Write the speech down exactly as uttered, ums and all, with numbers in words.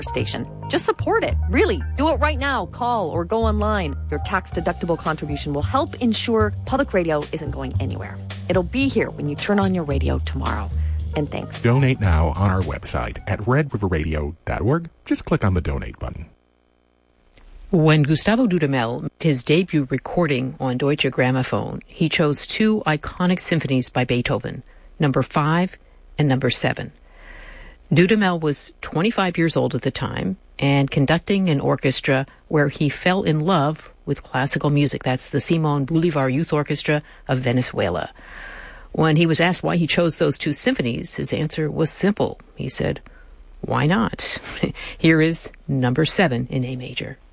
station. Just support it. Really. Do it right now. Call or go online. Your tax-deductible contribution will help ensure public radio isn't going anywhere. It'll be here when you turn on your radio tomorrow. And thanks. Donate now on our website at red river radio dot org. Just click on the donate button. When Gustavo Dudamel made his debut recording on Deutsche Grammophon, he chose two iconic symphonies by Beethoven, number five and number seven. Dudamel was twenty-five years old at the time and conducting an orchestra where he fell in love with classical music. That's the Simon Bolivar Youth Orchestra of Venezuela. When he was asked why he chose those two symphonies, his answer was simple. He said, "Why not?" Here is number seven in A major.